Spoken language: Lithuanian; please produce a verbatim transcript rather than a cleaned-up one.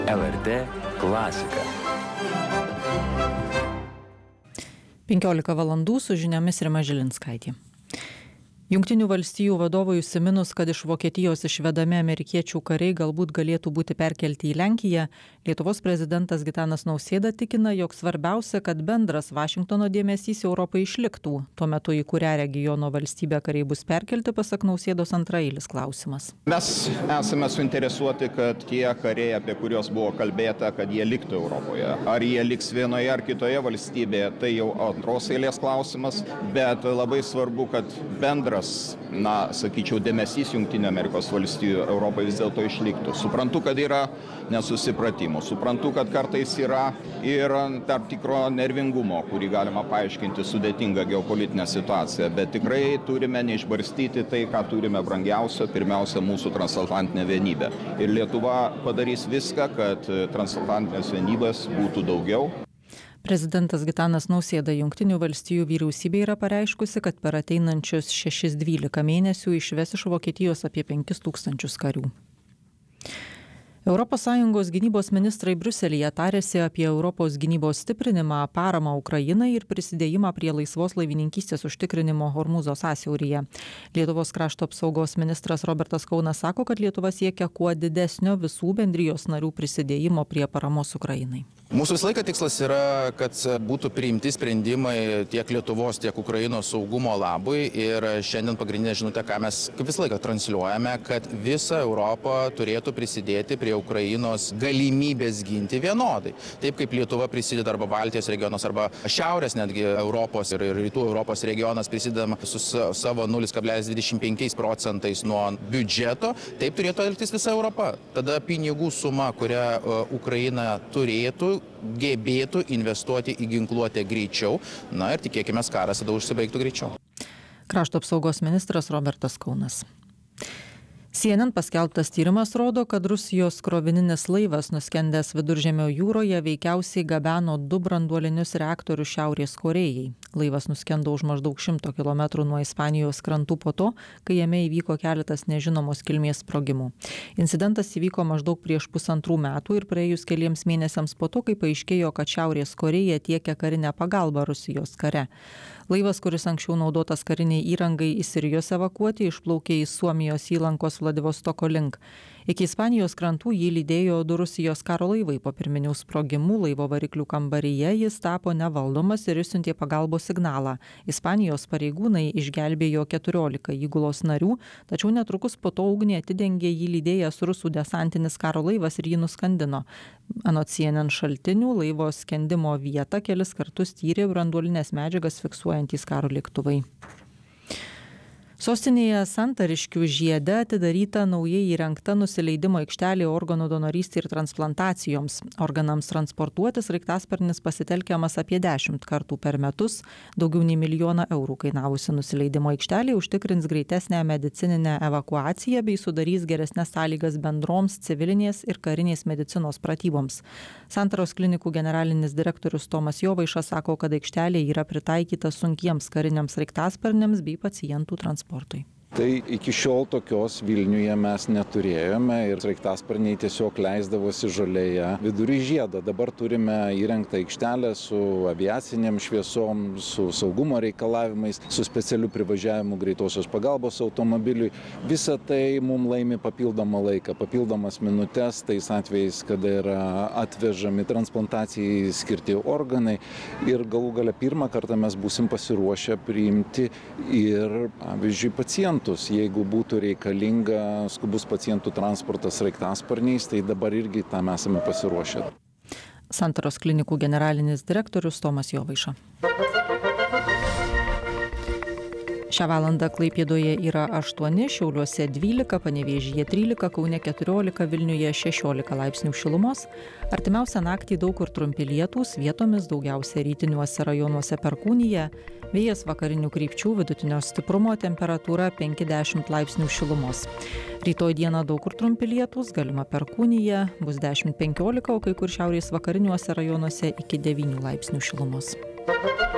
L R T klasika. penkiolika valandų su žiniomis Rima Žilinskaitė. Jungtinių valstijų vadovui užsiminus, kad iš Vokietijos išvedami amerikiečių kariai galbūt galėtų būti perkelti į Lenkiją, Lietuvos prezidentas Gitanas Nausėda tikina, jog svarbiausia, kad bendras Vašingtono dėmesys Europai išliktų. Tuo metu į kurią regiono valstybę kariai bus perkelti, pasak Nausėdos, antraeilis klausimas. Mes esame suinteresuoti, kad tie kariai, apie kuriuos buvo kalbėta, kad jie liktų Europoje. Ar jie liks vienoje ar kitoje valstybėje, tai jau antros eilės klausimas, bet labai svarbu, kad bendras na, sakyčiau, dėmesys Jungtinių Amerikos valstijų Europai vis dėlto išliktų. Suprantu, kad yra nesusipratimų, suprantu, kad kartais yra ir tarp tikro nervingumo, kurį galima paaiškinti sudėtingą geopolitinę situaciją, bet tikrai turime neišbarstyti tai, ką turime brangiausio, pirmiausia, mūsų transatlantinę vienybę. Ir Lietuva padarys viską, kad transatlantinės vienybės būtų daugiau. Prezidentas Gitanas Nausėda Jungtinių valstijų vyriausybė yra pareiškusi, kad per ateinančius šešis dvylika mėnesių išves iš Vokietijos apie penkis tūkstančius karių. Europos Sąjungos gynybos ministrai Briuselyje tarėsi apie Europos gynybos stiprinimą, paramą Ukrainai ir prisidėjimą prie laisvos laivininkystės užtikrinimo Hormūzo sąsiauryje. Lietuvos krašto apsaugos ministras Robertas Kaunas sako, kad Lietuva siekia kuo didesnio visų bendrijos narių prisidėjimo prie paramos Ukrainai. Mūsų visą laiką tikslas yra, kad būtų priimti sprendimai tiek Lietuvos, tiek Ukrainos saugumo labui ir šiandien pagrindinė žinutė, ką mes kaip visą laiką transliuojame, kad visa Europa turėtų prisidėti prie Ukrainos galimybės ginti vienodai. Taip kaip Lietuva prisideda arba Baltijos regionas, arba šiaurės netgi Europos ir rytų Europos regionas prisidedama su savo nulis kablelis dvidešimt penkiais procentais nuo biudžeto, taip turėtų elgtis visa Europa. Tada pinigų suma, kurią Ukraina turėtų, gebėtų investuoti į ginkluotę greičiau, na ir tikėkime, karas tada užsibaigtų greičiau. Krašto apsaugos ministras Robertas Kaunas. C N N paskelbtas tyrimas rodo, kad Rusijos krovininis laivas nuskendęs Viduržemio jūroje veikiausiai gabeno du branduolinius reaktorius Šiaurės Korėjai. Laivas nuskendo už maždaug šimto kilometrų nuo Ispanijos krantų po to, kai jame įvyko keletas nežinomos kilmės sprogimų. Incidentas įvyko maždaug prieš pusantrų metų ir praėjus keliems mėnesiams po to, kai paaiškėjo, kad Šiaurės Korėja tiekia karinę pagalbą Rusijos kare. Laivas, kuris anksčiau naudotas kariniai įrangai į Sirijos evakuoti, išplaukė į Suomijos įlankos Vladivostoko link. Iki Ispanijos krantų jį lydėjo du Rusijos karo laivai. Po pirminių sprogimų laivo variklių kambaryje jis tapo nevaldomas ir išsiuntė pagalbos signalą. Ispanijos pareigūnai išgelbėjo keturiolika įgulos narių, tačiau netrukus po to ugnį atidengė jį lydėjęs rusų desantinis karo laivas ir jį nuskandino. Anot C N N šaltinių, laivo skendimo vietą kelis kartus tyrė branduolinės medžiagas fiksuojantys karo lėktuvai. Sostinėje Santariškių žiede atidaryta naujai įrengta nusileidimo aikštelė organų donorystei ir transplantacijoms. Organams transportuoti sraigtasparnis pasitelkiamas apie dešimt kartų per metus. Daugiau nei milijoną eurų kainavusi nusileidimo aikštelė užtikrins greitesnę medicininę evakuaciją bei sudarys geresnes sąlygas bendroms civilinės ir karinės medicinos pratyboms. Santaros klinikų generalinis direktorius Tomas Jovaiša sako, kad aikštelė yra pritaikyta sunkiems kariniams sraigtasparniams bei pacientų transportui. Tai iki šiol tokios Vilniuje mes neturėjome ir sraigtasparniai tiesiog leisdavosi žolėje vidury žiedo. Dabar turime įrengtą aikštelę su aviacinėm šviesom, su saugumo reikalavimais, su specialiu privažiavimu greitosios pagalbos automobiliui. Visa tai mums laimi papildomą laiką, papildomas minutės, tais atvejais, kada yra atvežami transplantacijai skirti organai ir galų gale pirmą kartą mes būsim pasiruošę priimti ir, pavyzdžiui, pacientų. Jeigu būtų reikalinga skubus pacientų transportas sraigtasparniais, tai dabar irgi tam esame pasiruošę. Santaros klinikų generalinis direktorius Tomas Jovaiša. Šią valandą Klaipėdoje yra aštuoni, Šiauliuose dvylika, Panevėžyje trylika, Kaune keturiolika, Vilniuje šešiolika laipsnių šilumos. Artimiausią naktį daug kur trumpi lietūs, vietomis daugiausia rytiniuose rajonuose perkūnija. Vėjas vakarinių krypčių, vidutinio stiprumo, temperatūra penki dešimt laipsnių šilumos. Rytoj dieną daug kur trumpi lietūs, galima perkūnija, bus dešimt penkiolika, o kai kur šiaurės vakariniuose rajonuose iki devynių laipsnių šilumos.